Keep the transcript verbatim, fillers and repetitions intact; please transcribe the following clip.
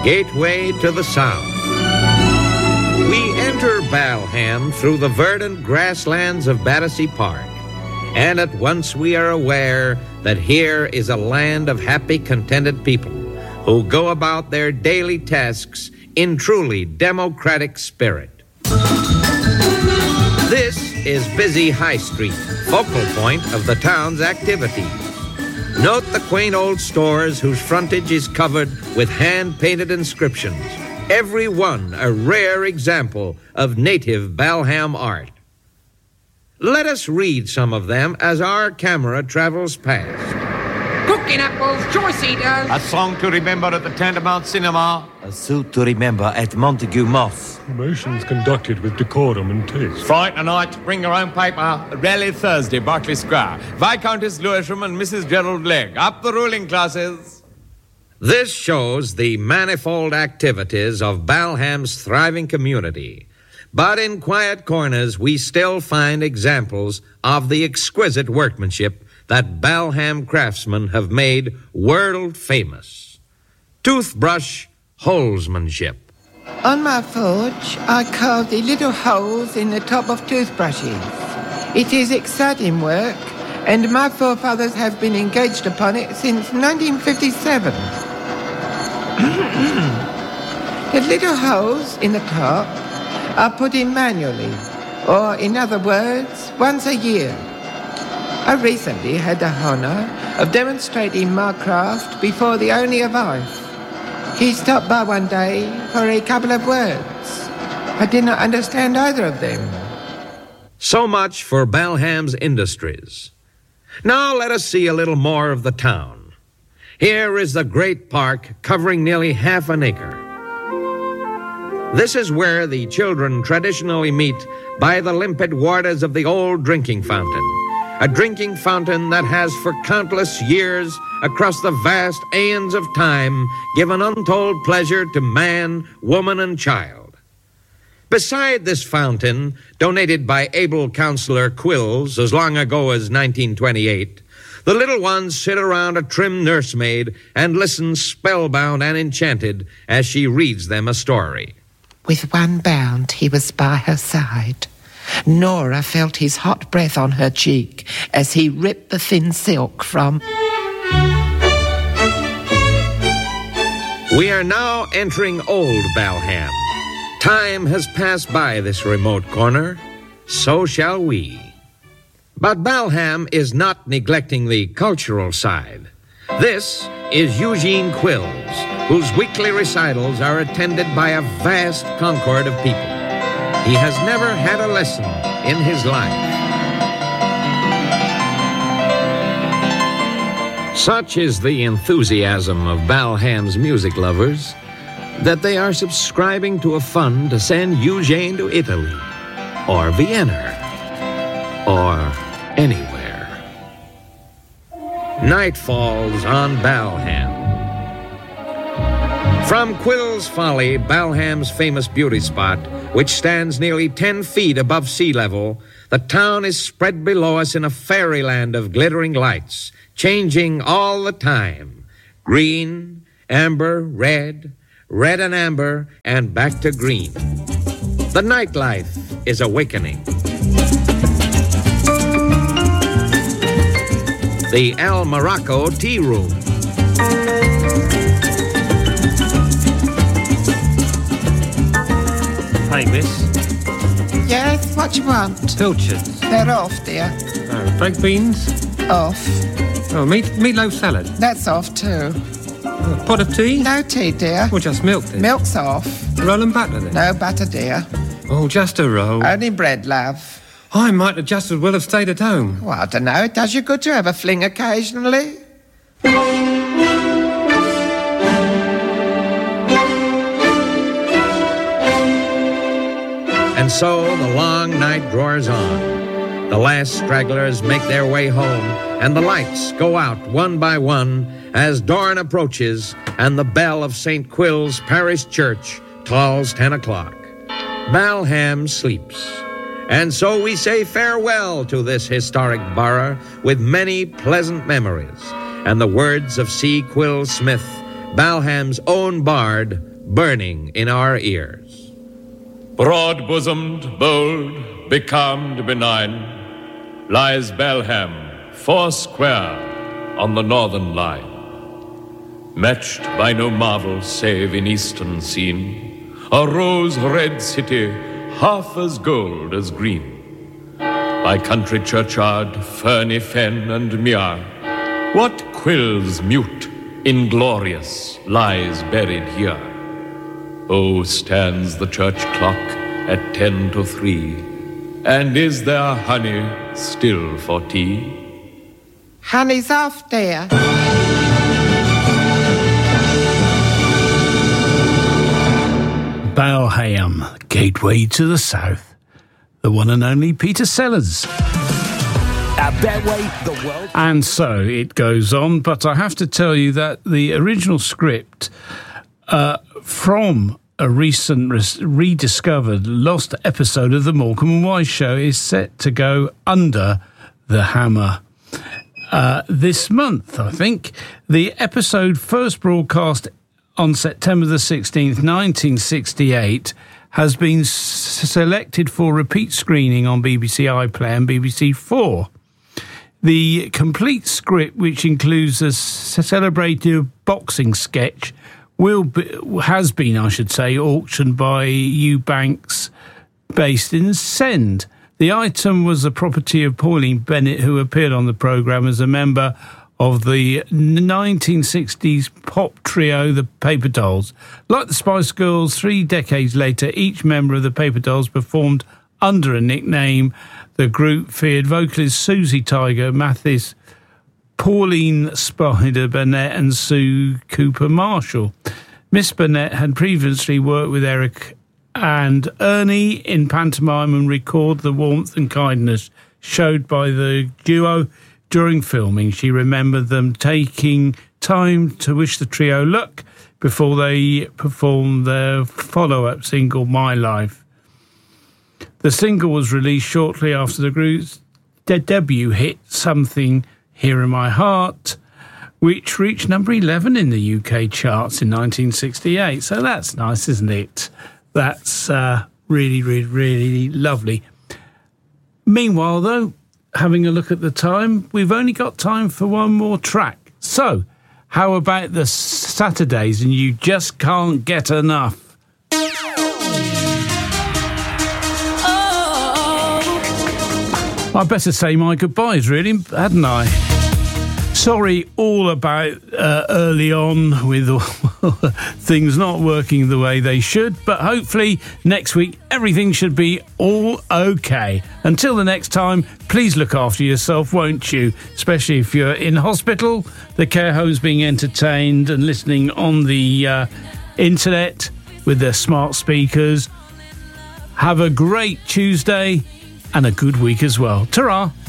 gateway to the South. We enter Balham through the verdant grasslands of Battersea Park, and at once we are aware that here is a land of happy, contented people who go about their daily tasks in truly democratic spirit. This is busy High Street, focal point of the town's activities. Note the quaint old stores whose frontage is covered with hand-painted inscriptions, every one a rare example of native Balham art. Let us read some of them as our camera travels past. Cooking apples, choice eaters. A song to remember at the Tantamount Cinema. A suit to remember at Montague Moss. Motions conducted with decorum and taste. Fright tonight, bring your own paper. Rally Thursday, Berkeley Square. Viscountess Lewisham and Missus Gerald Legg. Up the ruling classes. This shows the manifold activities of Balham's thriving community. But in quiet corners, we still find examples of the exquisite workmanship that Balham craftsmen have made world famous. Toothbrush holesmanship. On my forge, I carve the little holes in the top of toothbrushes. It is exciting work, and my forefathers have been engaged upon it since nineteen fifty-seven. The little holes in the top are put in manually, or in other words, once a year. I recently had the honour of demonstrating my craft before the owner of Ife. He stopped by one day for a couple of words. I did not understand either of them. So much for Balham's industries. Now let us see a little more of the town. Here is the great park covering nearly half an acre. This is where the children traditionally meet by the limpid waters of the old drinking fountain. A drinking fountain that has for countless years across the vast aeons of time given untold pleasure to man, woman, and child. Beside this fountain, donated by able Councillor Quills as long ago as nineteen twenty-eight, the little ones sit around a trim nursemaid and listen spellbound and enchanted as she reads them a story. With one bound, he was by her side. Nora felt his hot breath on her cheek as he ripped the thin silk from... We are now entering Old Balham. Time has passed by this remote corner. So shall we. But Balham is not neglecting the cultural side. This is Eugene Quills, whose weekly recitals are attended by a vast concord of people. He has never had a lesson in his life. Such is the enthusiasm of Balham's music lovers that they are subscribing to a fund to send Eugene to Italy, or Vienna, or anywhere. Night falls on Balham. From Quill's Folly, Balham's famous beauty spot, which stands nearly ten feet above sea level, the town is spread below us in a fairyland of glittering lights, changing all the time. Green, amber, red, red and amber, and back to green. The nightlife is awakening. The Al Morocco Tea Room. Hey, miss. Yes, what you want? Pilchards. They're off, dear. Oh, baked beans. Off. Oh, meat meatloaf salad. That's off too. Oh, pot of tea. No tea, dear. Or just milk then? Milk's off. Roll and butter then? No butter, dear. Oh, just a roll. Only bread, love. I might have just as well have stayed at home. Well, I don't know. It does you good to have a fling occasionally. And so the long night draws on. The last stragglers make their way home, and the lights go out one by one as dawn approaches and the bell of Saint Quill's Parish Church tolls ten o'clock. Balham sleeps. And so we say farewell to this historic borough with many pleasant memories and the words of C. Quill Smith, Balham's own bard, burning in our ears. Broad-bosomed, bold, becalmed, benign, lies Belham, four square, on the northern line. Matched by no marvel save in eastern scene, a rose-red city, half as gold as green. By country churchyard, ferny fen and mere, what quills mute, inglorious, lies buried here? Oh, stands the church clock at ten to three, and is there honey still for tea? Honey's off there. Balham, gateway to the south. The one and only Peter Sellers. At Betway, the world. And so it goes on, but I have to tell you that the original script uh, from a recent res- rediscovered lost episode of the Morecambe and Wise Show is set to go under the hammer uh, this month, I think. The episode first broadcast on September the sixteenth, nineteen sixty-eight, has been s- selected for repeat screening on B B C iPlayer and B B C Four. The complete script, which includes a celebrated boxing sketch, will be, has been, I should say, auctioned by Eubanks, based in Send. The item was the property of Pauline Bennett, who appeared on the programme as a member of the nineteen sixties pop trio, the Paper Dolls. Like the Spice Girls, three decades later, each member of the Paper Dolls performed under a nickname. The group feared vocalist Susie Tiger Mathis, Pauline Spider Burnett and Sue Cooper Marshall. Miss Burnett had previously worked with Eric and Ernie in pantomime and recorded the warmth and kindness showed by the duo during filming. She remembered them taking time to wish the trio luck before they performed their follow-up single, My Life. The single was released shortly after the group's de- debut hit, Something Here in My Heart, which reached number eleven in the U K charts in nineteen sixty-eight. So that's nice, isn't it? That's uh, really, really, really lovely. Meanwhile, though, having a look at the time, we've only got time for one more track. So, how about the Saturdays and You Just Can't Get Enough? Oh. I better say my goodbyes, really, hadn't I? Sorry all about uh, early on with things not working the way they should, but hopefully next week everything should be all okay. Until the next time, please look after yourself, won't you? Especially if you're in hospital, the care home's being entertained and listening on the uh, internet with their smart speakers. Have a great Tuesday and a good week as well. Ta-ra!